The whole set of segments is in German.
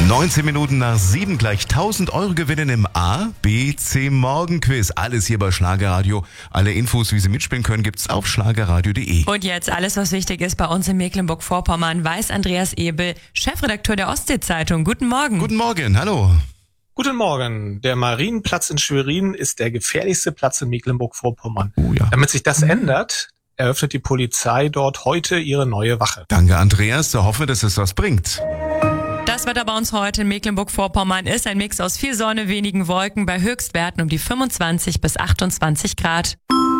19 Minuten nach 7 gleich 1000 Euro gewinnen im A, B, C Morgenquiz. Alles hier bei Schlagerradio. Alle Infos, wie Sie mitspielen können, gibt's auf schlagerradio.de. Und jetzt alles, was wichtig ist bei uns in Mecklenburg-Vorpommern, weiß Andreas Ebel, Chefredakteur der Ostsee-Zeitung. Guten Morgen. Guten Morgen, hallo. Guten Morgen. Der Marienplatz in Schwerin ist der gefährlichste Platz in Mecklenburg-Vorpommern. Oh ja. Damit sich das ändert, eröffnet die Polizei dort heute ihre neue Wache. Danke, Andreas. Da hoffen wir, dass es was bringt. Das Wetter bei uns heute in Mecklenburg-Vorpommern ist ein Mix aus viel Sonne, wenigen Wolken bei Höchstwerten um die 25 bis 28 Grad.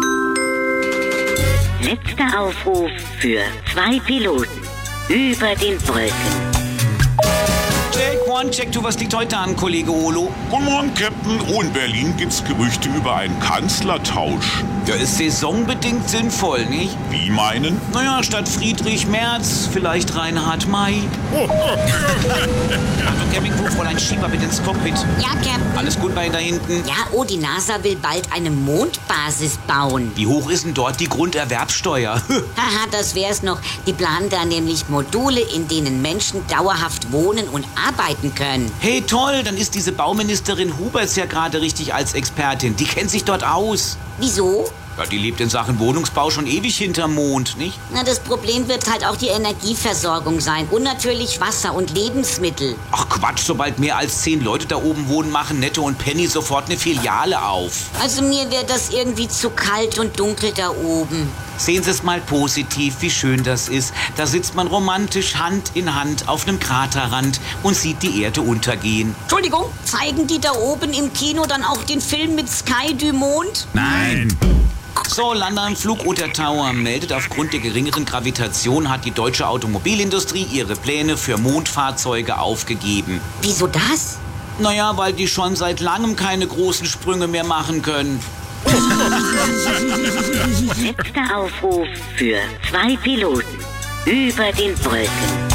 Letzter Aufruf für 2 Piloten über den Wolken. Check one, check two, was liegt heute an, Kollege Olo? Guten Morgen, Captain. Oh, in Berlin gibt's Gerüchte über einen Kanzlertausch. Der ist saisonbedingt sinnvoll, nicht? Wie meinen? Naja, statt Friedrich Merz, vielleicht Reinhard May. Achtung, Campingcrew, Fräulein Schieber, bitte ins Cockpit. Ja, Captain. Alles gut bei Ihnen da hinten? Ja, oh, die NASA will bald eine Mondbasis bauen. Wie hoch ist denn dort die Grunderwerbsteuer? Haha, das wär's noch. Die planen da nämlich Module, in denen Menschen dauerhaft wohnen und arbeiten können. Hey, toll, dann ist diese Bauministerin Huberts ja gerade richtig als Expertin. Die kennt sich dort aus. Wieso? Ja, die lebt in Sachen Wohnungsbau schon ewig hinterm Mond, nicht? Na, das Problem wird halt auch die Energieversorgung sein. Und natürlich Wasser und Lebensmittel. Ach Quatsch, sobald mehr als 10 Leute da oben wohnen, machen Netto und Penny sofort eine Filiale auf. Also mir wäre das irgendwie zu kalt und dunkel da oben. Sehen Sie es mal positiv, wie schön das ist. Da sitzt man romantisch Hand in Hand auf einem Kraterrand und sieht die Erde untergehen. Entschuldigung, zeigen die da oben im Kino dann auch den Film mit Sky du Mond? Nein! So, London Flugroute Tower meldet, aufgrund der geringeren Gravitation hat die deutsche Automobilindustrie ihre Pläne für Mondfahrzeuge aufgegeben. Wieso das? Naja, weil die schon seit langem keine großen Sprünge mehr machen können. Letzter Aufruf für 2 Piloten über den Wolken.